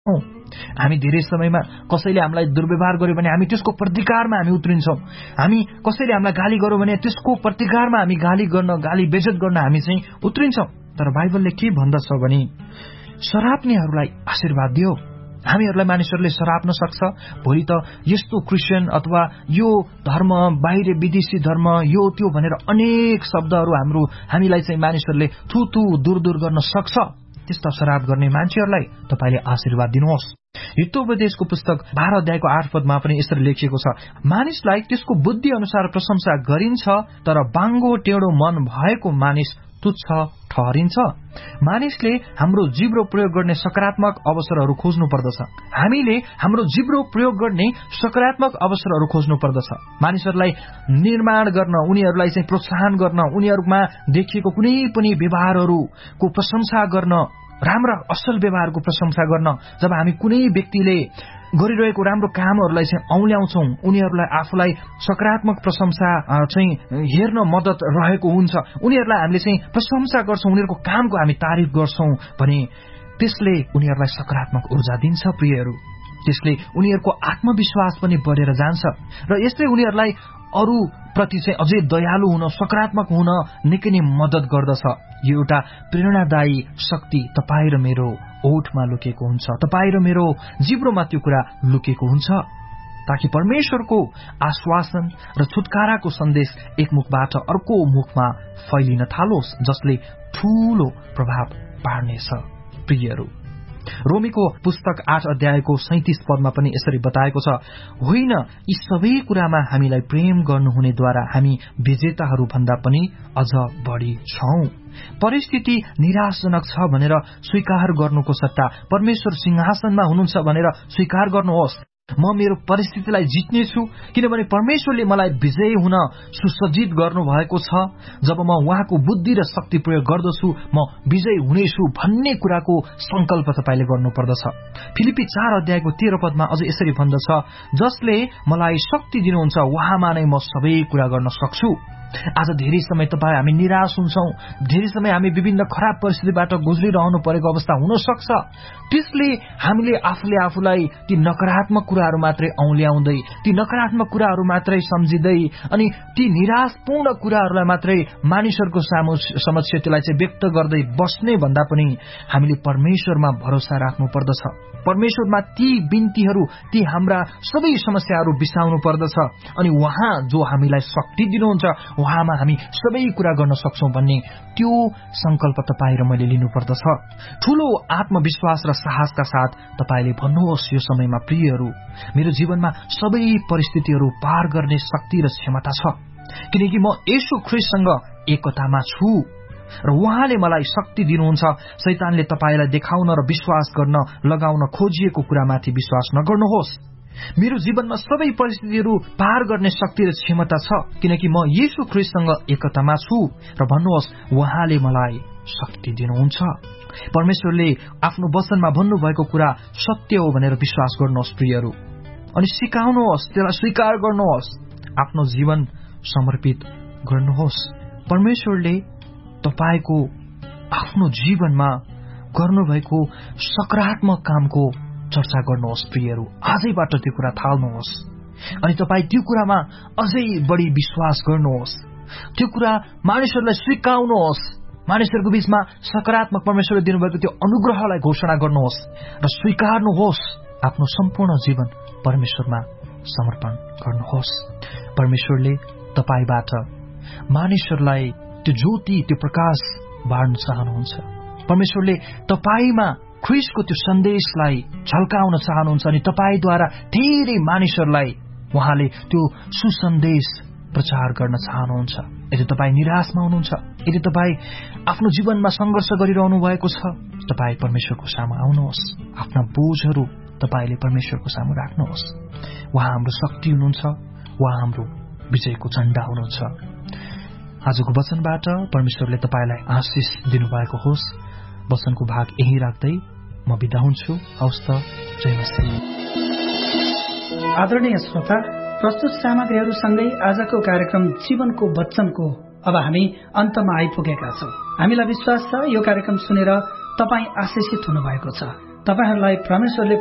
हामी धेरै समयमा कसैले हामीलाई दुर्व्यवहार गर्यो भने हामी त्यसको प्रतिकारमा हामी उत्रिन्छौँ। हामी कसैले हामीलाई गाली गर्यो भने त्यसको प्रतिकारमा हामी गाली बेइज्जत गर्न हामी चाहिँ उत्रिन्छौँ। तर बाइबलले के भन्दछ भने सराप्नेहरूलाई आशीर्वाद दियो। हामीहरूलाई मानिसहरूले सराप्न सक्छ। भोलि त यस्तो क्रिस्चियन अथवा यो धर्म बाहिर विदेशी धर्म यो त्यो भनेर अनेक शब्दहरू हामीलाई चाहिँ मानिसहरूले थुथु दूर गर्न सक्छ। त्यस्ता सराप गर्ने मान्छेहरूलाई तपाईले आशीर्वाद दिनुहोस्। हितोपदेशको पुस्तक 12 अध्यायको 8 पदमा पनि यसरी लेखिएको छ, मानिसलाई त्यसको बुद्धि अनुसार प्रशंसा गरिन्छ, तर बाङ्गो टेढो मन भएको मानिस तुच्छ ठहरिन्छ। मानिसले हाम्रो जिब्रो प्रयोग गर्ने सकारात्मक अवसरहरू खोज्नु पर्दछ। हामीले हाम्रो जिब्रो प्रयोग गर्ने सकारात्मक अवसरहरू खोज्नु पर्दछ। मानिसहरूलाई निर्माण गर्न, उनीहरूलाई चाहिँ प्रोत्साहन गर्न, उनीहरूमा देखिएको कुनै पनि व्यवहारहरूको प्रशंसा गर्न, राम्रा असल व्यवहारको प्रशंसा गर्न। जब हामी कुनै व्यक्तिले गरिरहेको राम्रो कामहरूलाई चाहिँ औल्याउँछौँ, उनीहरूलाई आफूलाई सकारात्मक प्रशंसा चाहिँ हेर्न मद्दत रहेको हुन्छ, उनीहरूलाई हामीले चाहिँ प्रशंसा गर्छौँ, उनीहरूको कामको हामी तारिफ गर्छौँ भने त्यसले उनीहरूलाई सकारात्मक ऊर्जा दिन्छ। प्रियहरू, त्यसले उनीहरूको आत्मविश्वास पनि बढेर जान्छ र यसले उनीहरूलाई अरू प्रति चाहिँ अझै दयालु हुन, सकारात्मक हुन निकै नै मद्दत गर्दछ। यो एउटा प्रेरणादायी शक्ति तपाईँ र मेरो ओठमा लुकेको हुन्छ, तपाईँ र मेरो जिब्रोमा त्यो कुरा लुकेको हुन्छ, ताकि परमेश्वरको आश्वासन र छुटकाराको सन्देश एक मुखबाट अर्को मुखमा फैलिन थालोस्, जसले ठूलो प्रभाव पार्नेछ। प्रियहरू, रोमीको पुस्तक 8 अध्यायको 37 पदमा पनि यसरी बताएको छ, होइन, यी सबै कुरामा हामीलाई प्रेम गर्नुहुनेद्वारा हामी विजेताहरू भन्दा पनि अझ बढी छौं। परिस्थिति निराशजनक छ भनेर स्वीकार गर्नुको सट्टा परमेश्वर सिंहासनमा हुनुहुन्छ भनेर स्वीकार गर्नुहोस्। म मेरो परिस्थितिलाई जित्नेछु किनभने परमेश्वरले मलाई विजयी हुन सुसज्जित गर्नु भएको छ। जब म उहाँको बुद्धि र शक्ति प्रयोग गर्दछु म विजयी हुनेछु भन्ने कुराको संकल्प तपाईले गर्नुपर्दछ। फिलिपी 4 अध्यायको 13 पदमा अझ यसरी भन्दछ, जसले मलाई शक्ति दिनुहुन्छ उहाँमा नै म सबै कुरा गर्न सक्छु। आज धेरै समय हामी निराश हुन्छौं, धेरै समय हामी विभिन्न खराब परिस्थितिबाट गुज्रिरहनु परेको अवस्था हुन सक्छ। त्यसले हामीले आफूलाई ती नकारात्मक कुराहरू मात्रै औल्याउँदै, ती नकारात्मक कुराहरू मात्रै सम्झिँदै अनि ती निराशपूर्ण कुराहरूलाई मात्रै मानिसहरूको समक्ष त्यसलाई चाहिँ व्यक्त गर्दै बस्ने भन्दा पनि हामीले परमेश्वरमा भरोसा राख्नु पर्दछ। परमेश्वरमा ती बिन्तीहरू, ती हाम्रा सबै समस्याहरू बिसाउनु पर्दछ अनि उहाँ जो हामीलाई शक्ति दिनुहुन्छ उहाँमा हामी सबै कुरा गर्न सक्छौं भन्ने त्यो संकल्प तपाईँ र मैले लिनुपर्दछ। ठूलो आत्मविश्वास र साहसका साथ तपाईले भन्नुहोस्, यो समयमा प्रियहरू, मेरो जीवनमा सबै परिस्थितिहरू पार गर्ने शक्ति र क्षमता छ, किनकि म येशू ख्रीष्टसँग एकतामा छु र उहाँले मलाई शक्ति दिनुहुन्छ। शैतानले तपाईलाई देखाउन र विश्वास गर्न लगाउन खोजिएको कुरामाथि विश्वास नगर्नुहोस्। मेरो जीवनमा सबै परिस्थितिहरू पार गर्ने शक्ति र क्षमता छ, किनकि म येशू ख्रीष्टसँग एकतामा छु र भन्नुहोस् उहाँले मलाई शक्ति दिनुहुन्छ। परमेश्वरले आफ्नो वचनमा भन्नुभएको कुरा सत्य हो भनेर विश्वास गर्नुहोस् प्रियहरू, अनि सिकाउनुहोस्, त्यसलाई स्वीकार गर्नुहोस्, आफ्नो जीवन समर्पित गर्नुहोस्। परमेश्वरले तपाईको आफ्नो जीवनमा गर्नुभएको सकारात्मक कामको चर्चा गर्नुहोस् प्रियहरू। आजैबाट त्यो कुरा थाल्नुहोस् अनि तपाईँ त्यो कुरामा अझै बढी विश्वास गर्नुहोस्। त्यो कुरा मानिसहरूलाई स्वीकार्नुहोस्, मानिसहरूको बीचमा सकारात्मक परमेश्वरले दिनुभएको त्यो अनुग्रहलाई घोषणा गर्नुहोस् र स्वीकार्नुहोस्। आफ्नो सम्पूर्ण जीवन परमेश्वरमा समर्पण गर्नुहोस्। परमेश्वरले तपाईबाट मानिसहरूलाई त्यो ज्योति, त्यो प्रकाश बाँड्न चाहनुहुन्छ। परमेश्वरले तपाईमा ख्रीष्टको त्यो सन्देशलाई झल्काउन चाहनुहुन्छ अनि तपाईद्वारा धेरै मानिसहरूलाई उहाँले त्यो सुसन्देश प्रचार गर्न चाहनुहुन्छ। यदि तपाईँ निराशमा हुनुहुन्छ, यदि तपाईँ आफ्नो जीवनमा संघर्ष गरिरहनु भएको छ, तपाईँ परमेश्वरको सामु आउनुहोस्। आफ्ना बोझहरू तपाईले परमेश्वरको सामु राख्नुहोस्। उहाँ हाम्रो शक्ति हुनुहुन्छ, उहाँ हाम्रो विजयको झण्डा हुनुहुन्छ। आजको वचनबाट परमेश्वरले तपाईलाई आशिष दिनुभएको होस्। वचनको भाग यही राख्दै म बिदा हुन्छु। हवस् त, जय मसीह। आदरणीय श्रोता, प्रस्तुत सामग्रीहरूसँगै आजको कार्यक्रम जीवनको वचनको अब हामी अन्तमा आइपुगेका छौं। हामीलाई विश्वास छ यो कार्यक्रम सुनेर तपाई आशिषित हुनुभएको छ। तपाईहरूलाई परमेश्वरले